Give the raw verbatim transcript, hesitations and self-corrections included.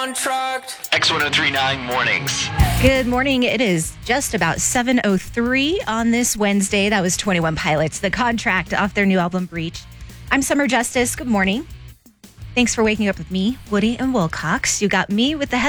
contract. X one oh three point nine mornings. Good morning. It is just about seven oh three on this Wednesday. That was twenty-one Pilots, The Contract, off their new album, Breach. I'm Summer Justice. Good morning. Thanks for waking up with me, Woody and Wilcox. You got me with the